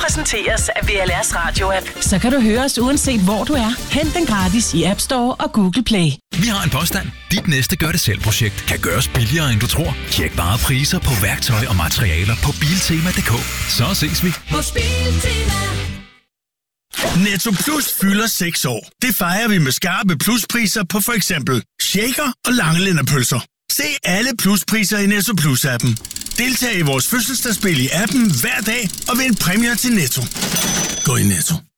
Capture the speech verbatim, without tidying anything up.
præsenteres af V L R's radio-app. Så kan du høre os uanset hvor du er. Hent den gratis i App Store og Google Play. Vi har en påstand. Dit næste gør-det-selv-projekt kan gøres billigere, end du tror. Tjek bare priser på værktøj og materialer på biltema punktum d k. Så ses vi hos Biltema. Netto Plus fylder seks år. Det fejrer vi med skarpe pluspriser på for eksempel shaker og langelænderpølser. Se alle pluspriser i Netto Plus-appen. Deltag i vores fødselsdagsspil i appen hver dag og vind præmier til Netto. Gå i Netto.